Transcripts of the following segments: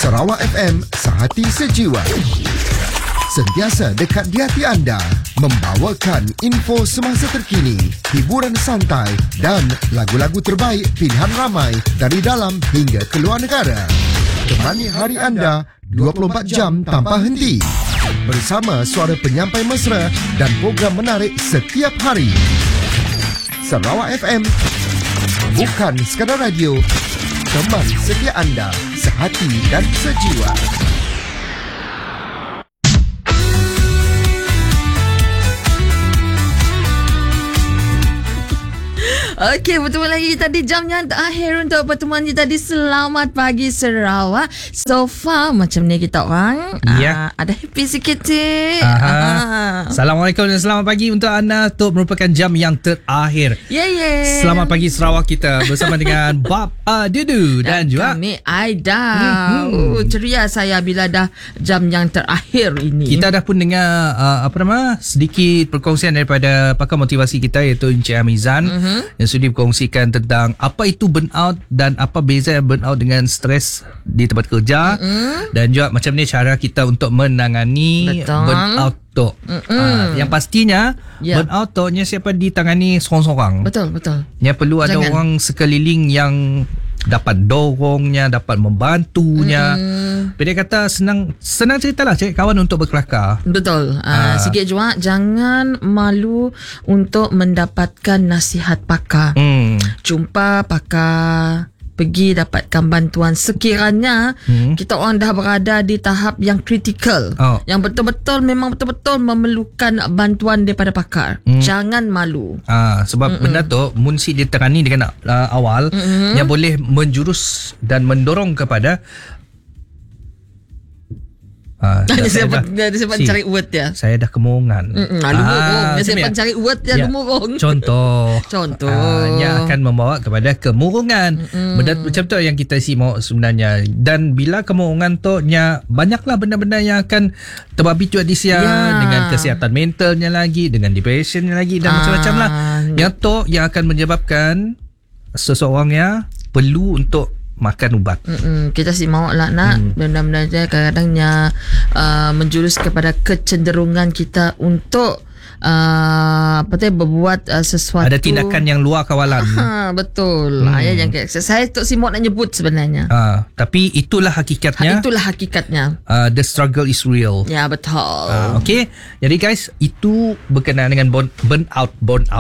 Sarawak FM, sehati sejiwa. Sentiasa dekat di hati anda, membawakan info semasa terkini, hiburan santai dan lagu-lagu terbaik pilihan ramai dari dalam hingga keluar negara. Temani hari anda 24 jam tanpa henti. Bersama suara penyampai mesra dan program menarik setiap hari. Sarawak FM, bukan sekadar radio, teman setia anda, sehati dan sejiwa. Okey, bertemu lagi tadi jam yang terakhir untuk pertemuan kita di Selamat Pagi Sarawak. So far macam ni kita orang ada happy sikit je. Assalamualaikum dan selamat pagi untuk anda. Itu merupakan jam yang terakhir. Selamat pagi Sarawak kita bersama dengan Bob Dudu dan juga kami Aida. Ceria saya bila dah jam yang terakhir ini. Kita dah pun dengar sedikit perkongsian daripada pakar motivasi kita iaitu Encik Amizan yang sudah berkongsikan tentang apa itu burnout dan apa beza burnout dengan stres di tempat kerja dan juga macam ni cara kita untuk menangani burnout tu. Yang pastinya burnout tu nya siapa ditangani seorang-seorang. Betul. Nya perlu ada orang sekeliling yang dapat dorongnya, dapat membantunya. Dia kata senang ceritalah cari kawan untuk berkelakar. Betul. Sikit juga jangan malu untuk mendapatkan nasihat pakar. Jumpa pakar, pergi dapatkan bantuan sekiranya kita orang dah berada di tahap yang kritikal, yang betul-betul memerlukan bantuan daripada pakar. Jangan malu. Sebab benda tu munsi diterani dengan awal yang boleh menjurus dan mendorong kepada dia sempat cari word dia. Saya dah kemurungan. Lumurung. Dia sempat cari word dia lumurung. Contoh. Yang akan membawa kepada kemurungan. Benda macam tu yang kita simak sebenarnya. Dan bila kemurungan tu banyaklah benda-benda yang akan terbabi juga di siang dengan kesihatan mentalnya lagi, dengan depressionnya lagi dan macam-macam lah. Yang tu yang akan menyebabkan seseorang yang perlu untuk makan ubat. Kita mau lah nak benda-benda je kadang-kadangnya menjurus kepada kecenderungan kita untuk berbuat sesuatu. Ada tindakan yang luar kawalan. Betul. Yang saya tak simok nak nyebut sebenarnya. Tapi itulah hakikatnya. The struggle is real. Ya, betul. Okay. Jadi guys, itu berkenaan dengan burnout.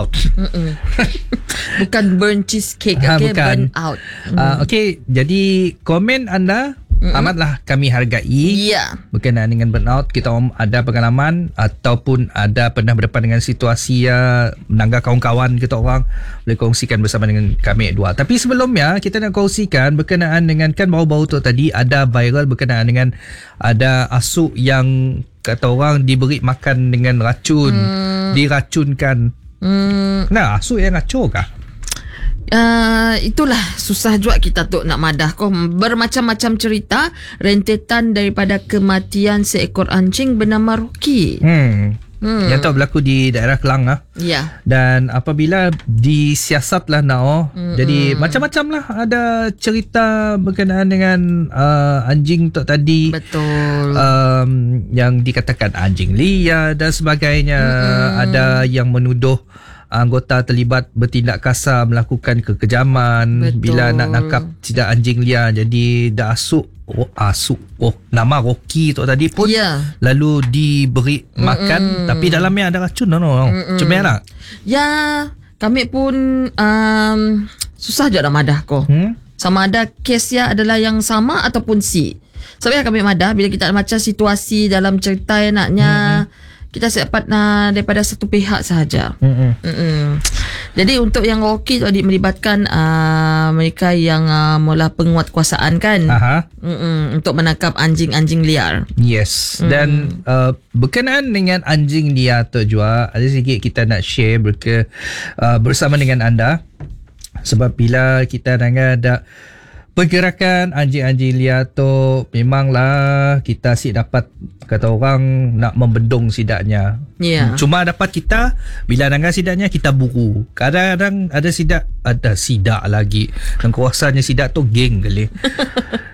Bukan burn cheesecake. Okay, bukan. Burnout. Okay. Jadi komen anda amatlah kami hargai. Berkenaan dengan burnout, kita ada pengalaman ataupun ada pernah berdepan dengan situasi menangga kawan-kawan kita orang, boleh kongsikan bersama dengan kami dua. Tapi sebelumnya kita nak kongsikan berkenaan dengan kan baru-baru tu tadi ada viral berkenaan dengan ada asuk yang kata orang diberi makan dengan racun, diracunkan. Nah, asuk yang ngacur kah? Itulah susah juga kita tu nak madah kau. Bermacam-macam cerita rentetan daripada kematian seekor anjing bernama Rocky. Yang tu berlaku di daerah Kelang lah. Dan apabila disiasat lah jadi macam-macam lah ada cerita berkenaan dengan anjing tu tadi. Betul. Yang dikatakan anjing liar dan sebagainya. Ada yang menuduh anggota terlibat bertindak kasar, melakukan kekejaman. Betul. Bila nak nangkap tidak anjing liar, jadi dah asuk nama Rocky tu tadi pun lalu diberi makan tapi dalamnya ada racun. Macam mana? Ya, kami pun susah je nak madah ko. Sama ada kes adalah yang sama ataupun si. Sebab kami madah bila kita macam situasi dalam cerita enaknya kita dapat daripada satu pihak sahaja. Jadi untuk yang Rocky tadi melibatkan mereka yang mula penguat kuasaan kan. Untuk menangkap anjing-anjing liar. Yes. Dan berkenaan dengan anjing liar tu juga ada sedikit kita nak share bersama dengan anda. Sebab bila kita ada pergerakan anjing-anjing liar tu, memanglah kita dapat kata orang nak membendung sidaknya. Cuma dapat kita bila nangga sidaknya kita buru. Kadang-kadang ada sidak lagi. Dan kuasanya sidak tu geng kali.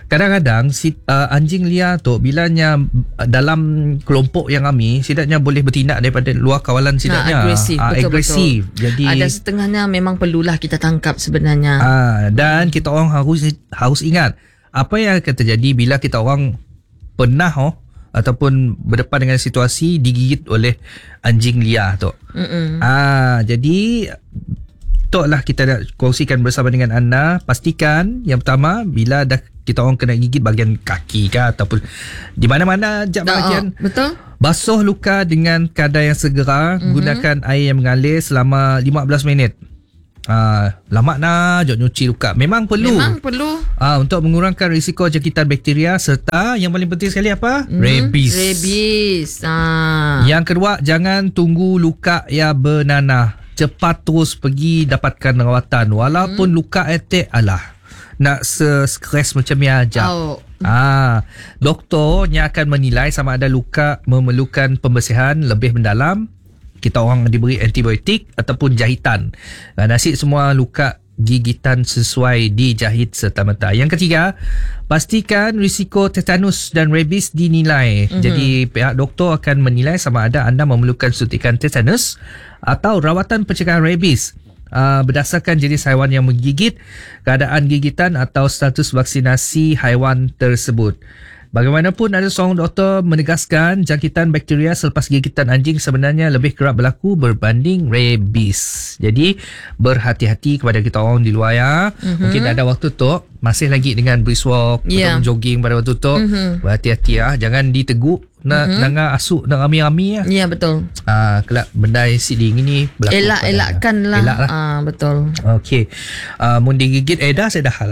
kadang-kadang anjing liar tu bilanya dalam kelompok yang kami sidaknya boleh bertindak daripada luar kawalan sidaknya. Agresif. Jadi ada setengahnya memang perlulah kita tangkap sebenarnya. Dan kita orang harus ingat apa yang akan terjadi bila kita orang pernah ataupun berdepan dengan situasi digigit oleh anjing liar tu. Jadi lah kita nak kongsikan bersama dengan anda. Pastikan yang pertama, bila dah kita orang kena gigit bahagian kaki ke ataupun di mana-mana bahagian, betul, basuh luka dengan kadar yang segera. Gunakan air yang mengalir selama 15 minit. Lama nak nyuci luka. Memang perlu untuk mengurangkan risiko jangkitan bakteria, serta yang paling penting sekali apa? Rabies. Yang kedua, jangan tunggu luka yang bernanah. Cepat terus pergi dapatkan rawatan. Walaupun luka etek, nak stres macam ni aja. Doktornya akan menilai sama ada luka memerlukan pembersihan lebih mendalam, kita orang diberi antibiotik ataupun jahitan. Nasib semua luka gigitan sesuai dijahit serta-merta. Yang ketiga, pastikan risiko tetanus dan rabies dinilai. Jadi pihak doktor akan menilai sama ada anda memerlukan suntikan tetanus atau rawatan pencegahan rabies berdasarkan jenis haiwan yang menggigit, keadaan gigitan atau status vaksinasi haiwan tersebut. Bagaimanapun, ada seorang doktor menegaskan jangkitan bakteria selepas gigitan anjing sebenarnya lebih kerap berlaku berbanding rabies. Jadi berhati-hati kepada kita orang di luar ya. Mungkin ada waktu tu masih lagi dengan brisk walk atau jogging pada waktu tu. Berhati-hati ya, jangan diteguk nak asuk nak rami-rami ya. Ya, betul. Kelak benda siding ini berlaku. Elakkanlah. Betul. Okey. Mun digigit dah saya dah hal.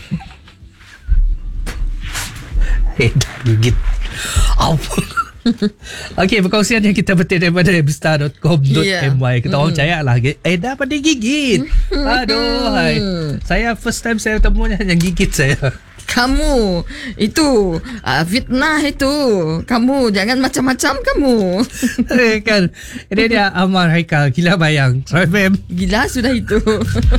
Dah gigit. Okey, perkongsian yang kita petik daripada ebstar.com.my. Kita orang percaya lah dah pada gigit. Aduh, saya first time saya temunya yang gigit saya. Kamu itu fitnah itu. Kamu jangan macam-macam kamu. Kan. Ini dia Amar Haikal, Gila Bayang. Gila sudah itu.